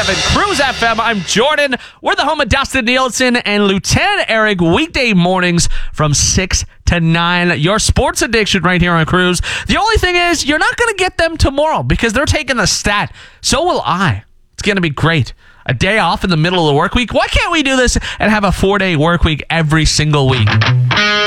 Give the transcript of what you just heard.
106.7 Cruise FM. I'm Jordan. We're the home of Dustin Nielsen and Lieutenant Eric, weekday mornings from 6 to 9. Your sports addiction right here on Cruise. The only thing is, you're not going to get them tomorrow because they're taking the stat. So will I. It's going to be great. A day off in the middle of the work week. Why can't we do this and have a 4-day work week every single week?